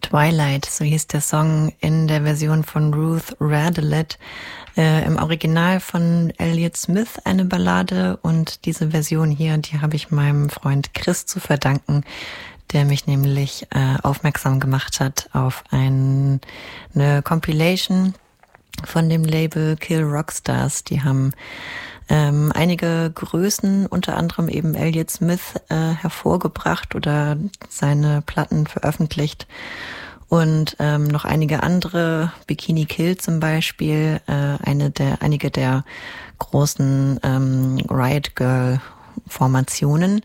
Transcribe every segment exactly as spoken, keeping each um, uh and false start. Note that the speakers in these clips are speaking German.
Twilight, so hieß der Song in der Version von Ruth Radelet. Äh, Im Original von Elliott Smith eine Ballade, und diese Version hier, die habe ich meinem Freund Chris zu verdanken, der mich nämlich äh, aufmerksam gemacht hat auf ein, eine Compilation von dem Label Kill Rockstars. Die haben ähm, einige Größen, unter anderem eben Elliott Smith, äh, hervorgebracht oder seine Platten veröffentlicht. Und ähm, noch einige andere, Bikini Kill zum Beispiel, äh, eine der, einige der großen ähm, Riot Girl Formationen.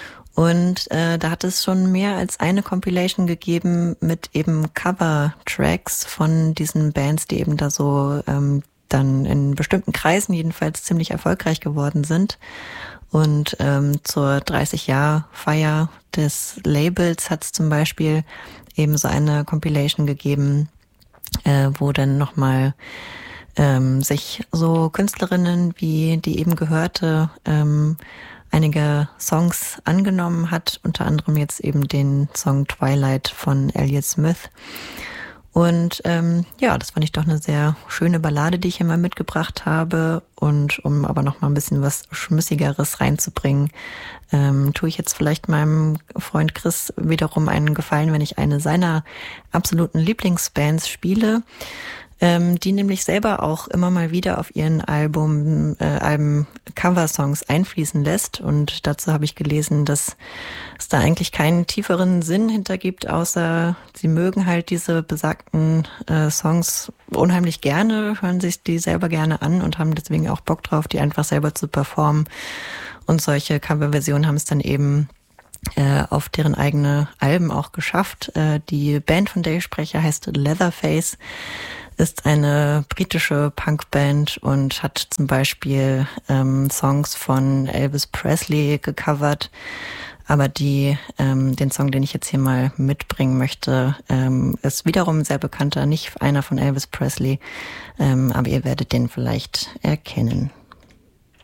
Und äh, da hat es schon mehr als eine Compilation gegeben mit eben Cover-Tracks von diesen Bands, die eben da so ähm, dann in bestimmten Kreisen jedenfalls ziemlich erfolgreich geworden sind. Und ähm, zur dreißig-Jahr-Feier des Labels hat es zum Beispiel eben so eine Compilation gegeben, äh, wo dann nochmal ähm, sich so Künstlerinnen, wie die eben gehörte, ähm, einige Songs angenommen hat, unter anderem jetzt eben den Song Twilight von Elliott Smith. Und ähm, ja, das fand ich doch eine sehr schöne Ballade, die ich hier mal mitgebracht habe. Und um aber noch mal ein bisschen was Schmissigeres reinzubringen, ähm, tue ich jetzt vielleicht meinem Freund Chris wiederum einen Gefallen, wenn ich eine seiner absoluten Lieblingsbands spiele, ähm, die nämlich selber auch immer mal wieder auf ihren Album, äh, Alben Cover-Songs einfließen lässt. Und dazu habe ich gelesen, dass es da eigentlich keinen tieferen Sinn hintergibt, außer sie mögen halt diese besagten äh, Songs unheimlich gerne, hören sich die selber gerne an und haben deswegen auch Bock drauf, die einfach selber zu performen. Und solche Coverversionen haben es dann eben äh, auf deren eigene Alben auch geschafft. Äh, die Band, von der ich spreche, heißt Leatherface, ist eine britische Punkband und hat zum Beispiel ähm, Songs von Elvis Presley gecovert. Aber die, ähm, den Song, den ich jetzt hier mal mitbringen möchte, ähm, ist wiederum ein sehr bekannter, nicht einer von Elvis Presley, ähm, aber ihr werdet den vielleicht erkennen.